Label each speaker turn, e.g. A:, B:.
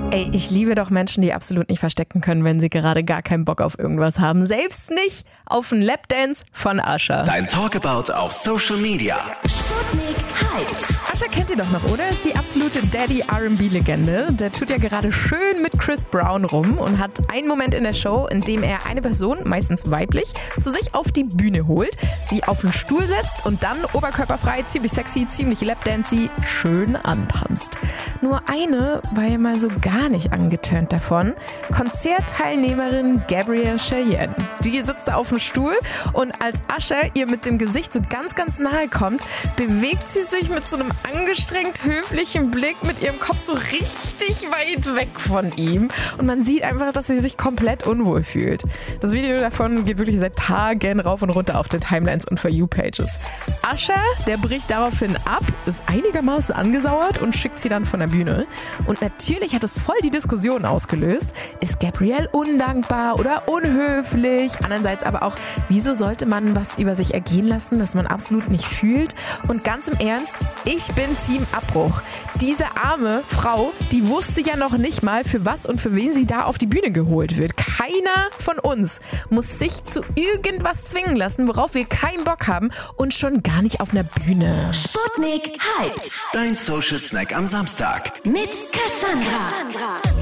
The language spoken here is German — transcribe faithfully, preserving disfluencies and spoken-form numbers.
A: Ey, ich liebe doch Menschen, die absolut nicht verstecken können, wenn sie gerade gar keinen Bock auf irgendwas haben. Selbst nicht auf einen Lapdance von Usher.
B: Dein Talkabout auf Social Media.
C: Sputnik Hyped.
A: Usher kennt ihr doch noch, oder? Ist die absolute Daddy R and B-Legende. Der tut ja gerade schön mit Chris Brown rum und hat einen Moment in der Show, in dem er eine Person, meistens weiblich, zu sich auf die Bühne holt, sie auf den Stuhl setzt und dann oberkörperfrei, ziemlich sexy, ziemlich lapdancey, schön antanzt. Nur eine war ja mal so gar nicht angeturnt davon. Konzertteilnehmerin Gabrielle Cheyenne. Die sitzt da auf dem Stuhl und als Usher ihr mit dem Gesicht so ganz, ganz nahe kommt, bewegt sie sich mit so einem angestrengt höflichen Blick mit ihrem Kopf so richtig weit weg von ihm. Und man sieht einfach, dass sie sich komplett unwohl fühlt. Das Video davon geht wirklich seit Tagen rauf und runter auf den Timelines und For You-Pages. Usher, der bricht daraufhin ab, ist einigermaßen angesauert und schickt sie dann von der Bühne. Und natürlich hat es voll die Diskussion ausgelöst. Ist Gabrielle undankbar oder unhöflich? Andererseits aber auch, wieso sollte man was über sich ergehen lassen, das man absolut nicht fühlt? Und ganz im Ernst, ich bin Team Abbruch. Diese arme Frau, die wusste ja noch nicht mal, für was und für wen sie da auf die Bühne geholt wird. Keiner von uns muss sich zu irgendwas zwingen lassen, worauf wir keinen Bock haben und schon gar nicht auf einer Bühne.
C: Sputnik Hyped.
B: Dein Social Snack am Samstag.
C: Mit Cassandra.